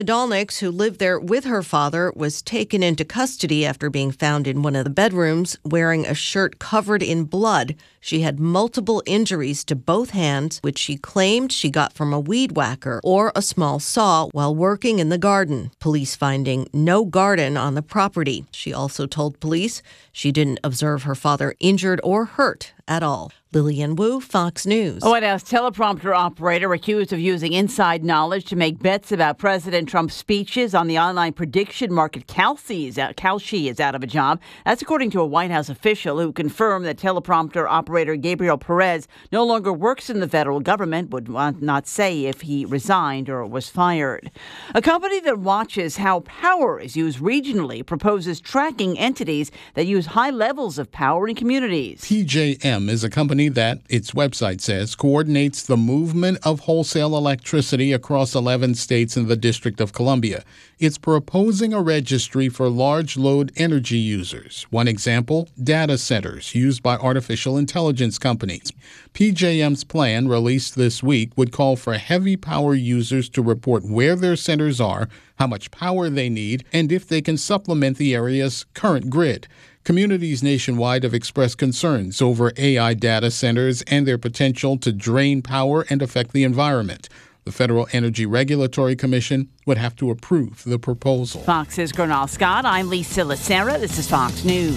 Dolnix, who lived there with her father, was taken into custody after being found in one of the bedrooms wearing a shirt covered in blood. She had multiple injuries to both hands, which she claimed she got from a weed whacker or a small saw while working in the garden. Police finding no garden on the property. She also told police she didn't observe her father injured or hurt at all. Lillian Wu, Fox News. A White House teleprompter operator accused of using inside knowledge to make bets about President Trump's speeches on the online prediction market Kalshi is out of a job. That's according to a White House official who confirmed that teleprompter operator Gabriel Perez no longer works in the federal government, would not say if he resigned or was fired. A company that watches how power is used regionally proposes tracking entities that use high levels of power in communities. PJM is a company that, its website says, coordinates the movement of wholesale electricity across 11 states and the District of Columbia. It's proposing a registry for large load energy users. One example, data centers used by artificial intelligence companies. PJM's plan, released this week, would call for heavy power users to report where their centers are, how much power they need, and if they can supplement the area's current grid. Communities nationwide have expressed concerns over AI data centers and their potential to drain power and affect the environment. The Federal Energy Regulatory Commission would have to approve the proposal. Fox's Gernal Scott. I'm Lisa Lacera. This is Fox News.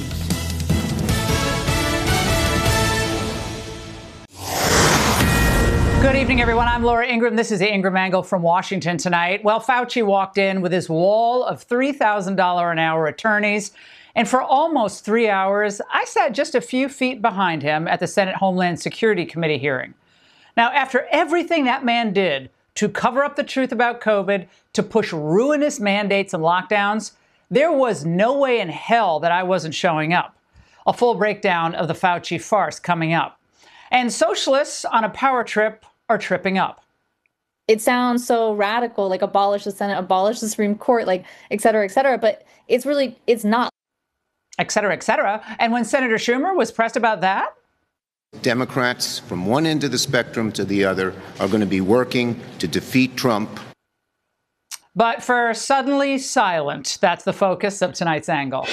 Good evening, everyone. I'm Laura Ingraham. This is the Ingraham Angle from Washington tonight. Well, Fauci walked in with his wall of $3,000 an hour attorneys. And for almost 3 hours, I sat just a few feet behind him at the Senate Homeland Security Committee hearing. Now, after everything that man did to cover up the truth about COVID, to push ruinous mandates and lockdowns, there was no way in hell that I wasn't showing up. A full breakdown of the Fauci farce coming up. And socialists on a power trip are tripping up. It sounds so radical, like abolish the Senate, abolish the Supreme Court, like et cetera, but it's not. Et cetera, et cetera. And when Senator Schumer was pressed about that, Democrats from one end of the spectrum to the other are going to be working to defeat Trump. But for suddenly silent, that's the focus of tonight's angle.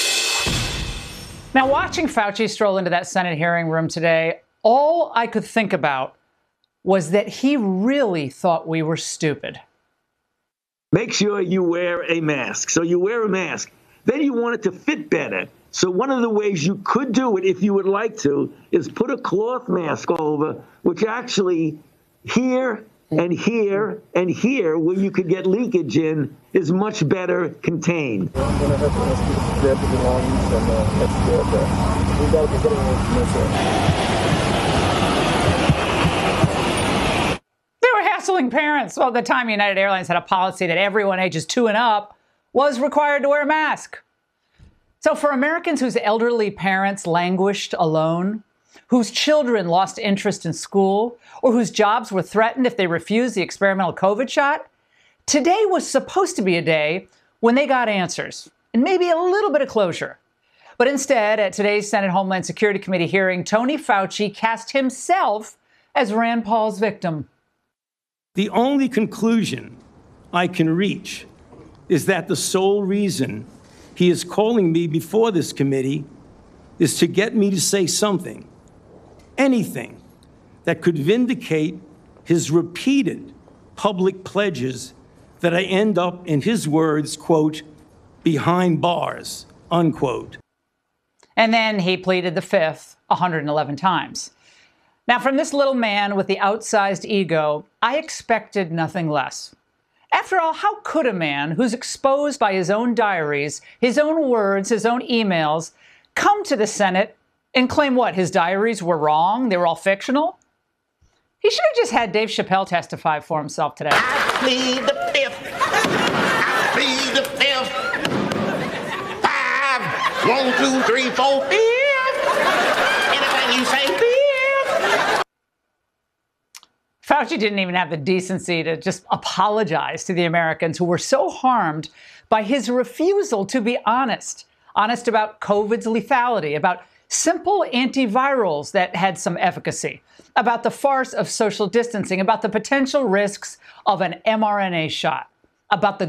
Now, watching Fauci stroll into that Senate hearing room today, all I could think about was that he really thought we were stupid. Make sure you wear a mask. So you wear a mask. Then you want it to fit better. So one of the ways you could do it, if you would like to, is put a cloth mask over, which actually here and here and here, where you could get leakage in, is much better contained. I'm going to have to ask you to grab the belongings and let's that. We got to be getting away from this. They were hassling parents. Well, at the time, United Airlines had a policy that everyone ages 2 and up was required to wear a mask. So for Americans whose elderly parents languished alone, whose children lost interest in school, or whose jobs were threatened if they refused the experimental COVID shot, today was supposed to be a day when they got answers and maybe a little bit of closure. But instead, at today's Senate Homeland Security Committee hearing, Tony Fauci cast himself as Rand Paul's victim. The only conclusion I can reach is that the sole reason he is calling me before this committee is to get me to say something, anything, that could vindicate his repeated public pledges that I end up, in his words, quote, behind bars, unquote. And then he pleaded the fifth 111 times. Now, from this little man with the outsized ego, I expected nothing less. After all, how could a man who's exposed by his own diaries, his own words, his own emails, come to the Senate and claim what? His diaries were wrong? They were all fictional? He should have just had Dave Chappelle testify for himself today. I plead the fifth. I plead the fifth. 5, 1, 2, 3, 4, 5. Anything you say, 5. Fauci didn't even have the decency to just apologize to the Americans who were so harmed by his refusal to be honest about COVID's lethality, about simple antivirals that had some efficacy, about the farce of social distancing, about the potential risks of an mRNA shot. about the